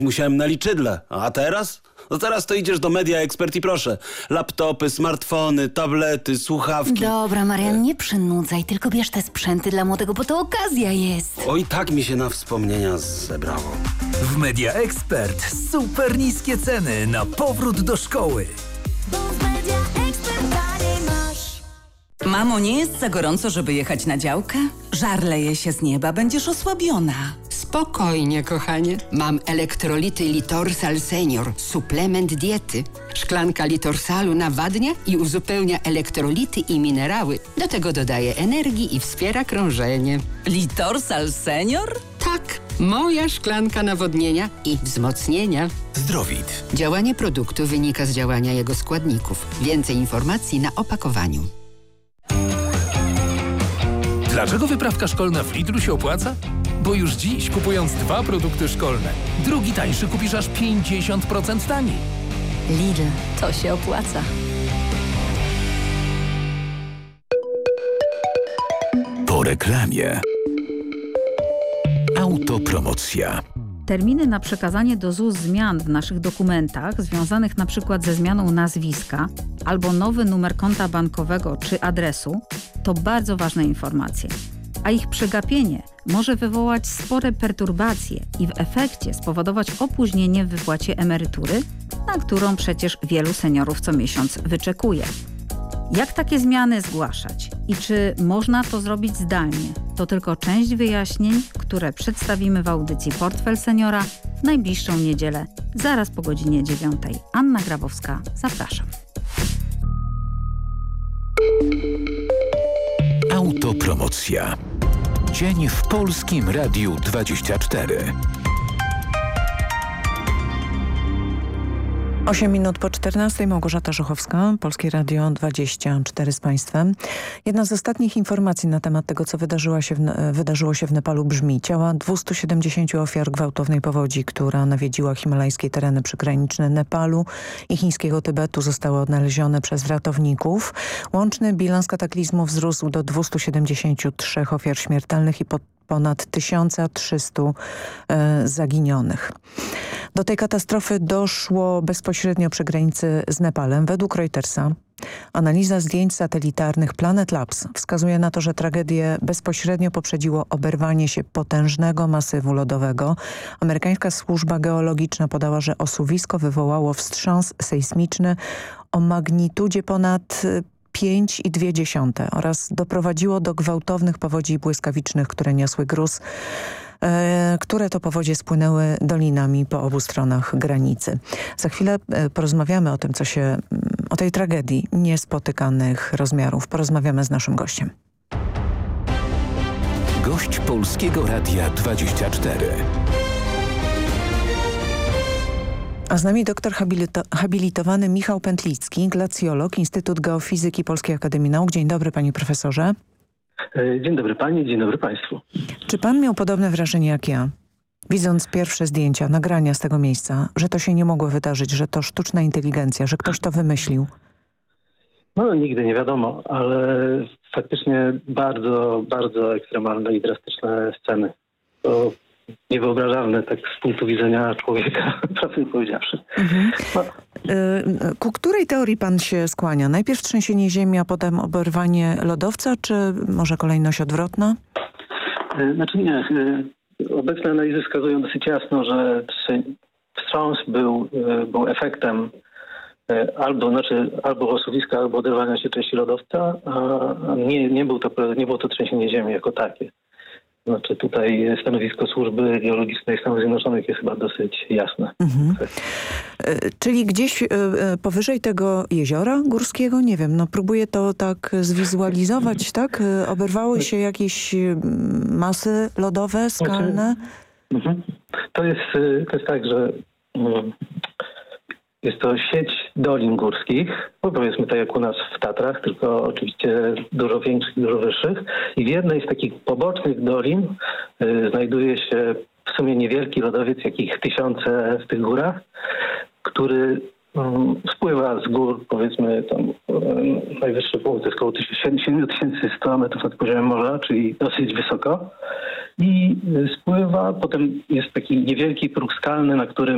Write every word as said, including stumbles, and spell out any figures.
musiałem na liczydle. A teraz? No teraz to idziesz do Media Expert i proszę. Laptopy, smartfony, tablety, słuchawki. Dobra, Marian, nie przynudzaj, tylko bierz te sprzęty dla młodego, bo to okazja jest. Oj, tak mi się na wspomnienia zebrało. W Media Expert super niskie ceny na powrót do szkoły. Bo w Media Expert taniej masz. Mamo, nie jest za gorąco, żeby jechać na działkę? Żar leje się z nieba, będziesz osłabiona. Spokojnie, kochanie. Mam elektrolity Litorsal Senior, suplement diety. Szklanka Litorsalu nawadnia i uzupełnia elektrolity i minerały. Do tego dodaje energii i wspiera krążenie. Litorsal Senior? Tak, moja szklanka nawodnienia i wzmocnienia. Zdrowit. Działanie produktu wynika z działania jego składników. Więcej informacji na opakowaniu. Dlaczego wyprawka szkolna w Lidlu się opłaca? Bo już dziś, kupując dwa produkty szkolne, drugi tańszy kupisz aż pięćdziesiąt procent taniej. Lidl, to się opłaca. Po reklamie. Autopromocja. Terminy na przekazanie do Z U S zmian w naszych dokumentach związanych na przykład ze zmianą nazwiska albo nowy numer konta bankowego czy adresu to bardzo ważne informacje, a ich przegapienie może wywołać spore perturbacje i w efekcie spowodować opóźnienie w wypłacie emerytury, na którą przecież wielu seniorów co miesiąc wyczekuje. Jak takie zmiany zgłaszać i czy można to zrobić zdalnie? To tylko część wyjaśnień, które przedstawimy w audycji Portfel Seniora w najbliższą niedzielę, zaraz po godzinie dziewiątej. Anna Grabowska, zapraszam. Autopromocja. Dzień w Polskim Radiu dwadzieścia cztery. osiem minut po czternastej, Małgorzata Żuchowska, Polskie Radio dwadzieścia cztery z Państwem. Jedna z ostatnich informacji na temat tego, co wydarzyło się w, wydarzyło się w Nepalu brzmi: ciała dwustu siedemdziesięciu ofiar gwałtownej powodzi, która nawiedziła himalajskie tereny przygraniczne Nepalu i chińskiego Tybetu, zostały odnalezione przez ratowników. Łączny bilans kataklizmu wzrósł do dwustu siedemdziesięciu trzech ofiar śmiertelnych i po ponad tysiąc trzysta e, zaginionych. Do tej katastrofy doszło bezpośrednio przy granicy z Nepalem. Według Reutersa analiza zdjęć satelitarnych Planet Labs wskazuje na to, że tragedię bezpośrednio poprzedziło oberwanie się potężnego masywu lodowego. Amerykańska służba geologiczna podała, że osuwisko wywołało wstrząs sejsmiczny o magnitudzie ponad pięć i dwie dziesiąte oraz doprowadziło do gwałtownych powodzi błyskawicznych, które niosły gruz, e, które to powodzie spłynęły dolinami po obu stronach granicy. Za chwilę e, porozmawiamy o tym, co się, o tej tragedii niespotykanych rozmiarów. Porozmawiamy z naszym gościem. Gość Polskiego Radia dwadzieścia cztery. A z nami doktor habilito habilitowany Michał Pętlicki, glacjolog, Instytut Geofizyki Polskiej Akademii Nauk. Dzień dobry, panie profesorze. Dzień dobry pani, dzień dobry państwu. Czy pan miał podobne wrażenie jak ja, widząc pierwsze zdjęcia, nagrania z tego miejsca, że to się nie mogło wydarzyć, że to sztuczna inteligencja, że ktoś to wymyślił? No nigdy nie wiadomo, ale faktycznie bardzo, bardzo ekstremalne i drastyczne sceny. To niewyobrażalne tak z punktu widzenia człowieka, prawdę powiedziawszy. Mhm. No. Ku której teorii pan się skłania? Najpierw trzęsienie ziemi, a potem oberwanie lodowca, czy może kolejność odwrotna? Znaczy nie. Obecne analizy wskazują dosyć jasno, że wstrząs był, był efektem albo, znaczy, albo osuwiska, albo oderwania się części lodowca, a nie, nie, był to, nie było to trzęsienie ziemi jako takie. Znaczy tutaj stanowisko Służby Geologicznej Stanów Zjednoczonych jest chyba dosyć jasne. Mhm. Czyli gdzieś powyżej tego jeziora górskiego, nie wiem, no próbuję to tak zwizualizować, tak? Oberwały się jakieś masy lodowe, skalne? Mhm. To jest, to jest tak, że jest to sieć dolin górskich, bo powiedzmy tak jak u nas w Tatrach, tylko oczywiście dużo większych, dużo wyższych. I w jednej z takich pobocznych dolin y, znajduje się w sumie niewielki lodowiec, jakich tysiące w tych górach, który y, spływa z gór, powiedzmy tam y, najwyższy punkt to jest około siedem tysięcy sto metrów nad poziomem morza, czyli dosyć wysoko. I spływa, potem jest taki niewielki próg skalny, na którym